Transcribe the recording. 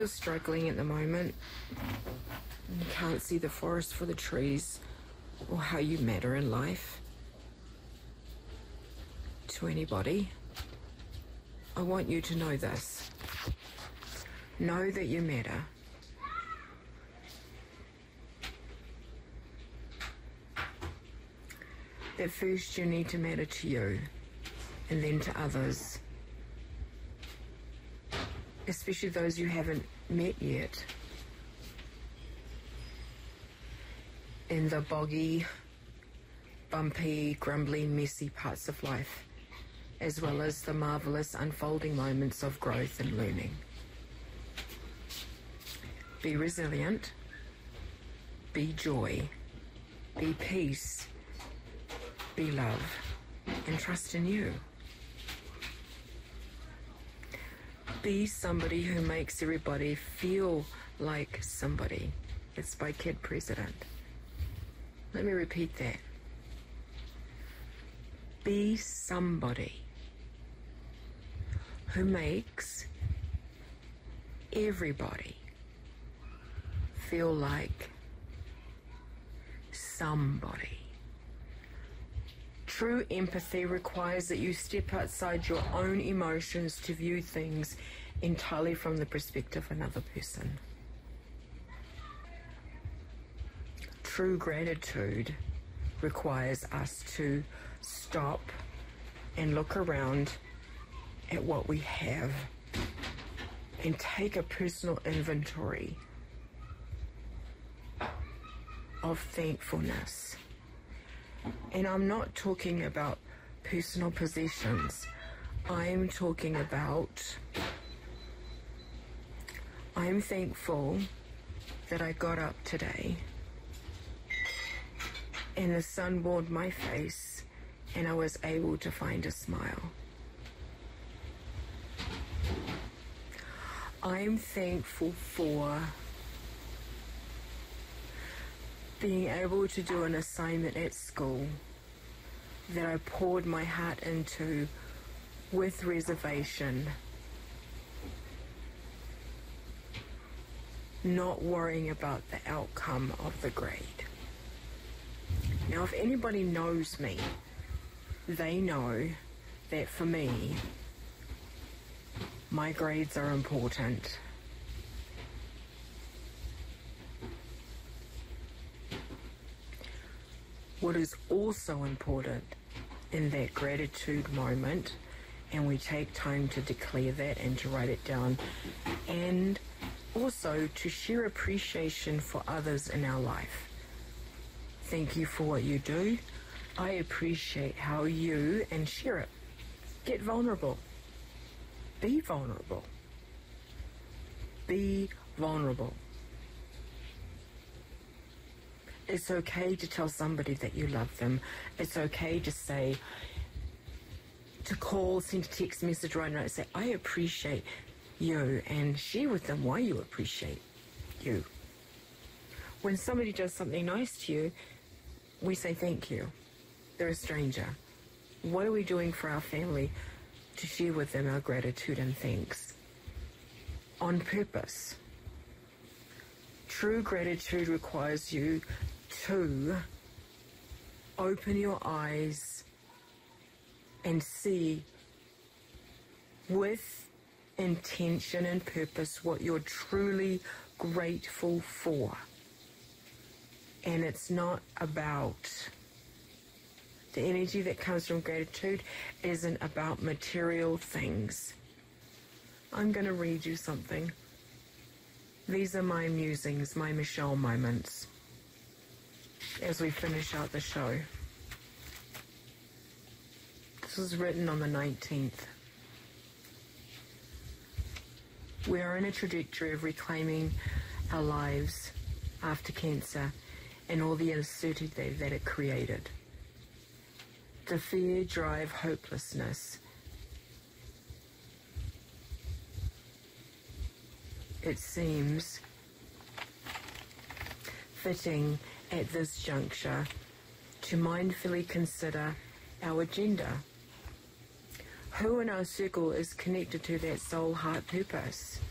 You're struggling at the moment. You can't see the forest for the trees or how you matter in life to anybody. I want you to know this. Know that you matter. That first you need to matter to you and then to others. Especially those you haven't met yet. In the boggy, bumpy, grumbly, messy parts of life, as well as the marvelous unfolding moments of growth and learning. Be resilient, be joy, be peace, be love, and trust in you. Be somebody who makes everybody feel like somebody. It's by Kid President. Let me repeat that. Be somebody who makes everybody feel like somebody. True empathy requires that you step outside your own emotions to view things entirely from the perspective of another person. True gratitude requires us to stop and look around at what we have and take a personal inventory of thankfulness. And I'm not talking about personal possessions. I'm thinking about, I'm thankful that I got up today and the sun warmed my face and I was able to find a smile. I'm thankful for being able to do an assignment at school that I poured my heart into with reservation, not worrying about the outcome of the grade. Now, if anybody knows me, they know that for me, my grades are important. What is also important in that gratitude moment, and we take time to declare that and to write it down, and also to share appreciation for others in our life. Thank you for what you do. I appreciate how you, and share it. Get vulnerable. Be vulnerable. Be vulnerable. It's okay to tell somebody that you love them. It's okay to say, to call, send a text message, write a note, say, I appreciate you, and share with them why you appreciate you. When somebody does something nice to you, we say thank you. They're a stranger. What are we doing for our family to share with them our gratitude and thanks? On purpose. True gratitude requires you to open your eyes and see with intention and purpose what you're truly grateful for. And it's not about, the energy that comes from gratitude isn't about material things. I'm going to read you something. These are my musings, my Michelle moments, as we finish out the show. This was written on the 19th. We are in a trajectory of reclaiming our lives after cancer and all the uncertainty that it created. The fear, drive, hopelessness. It seems fitting at this juncture to mindfully consider our agenda. Who in our circle is connected to that soul heart purpose?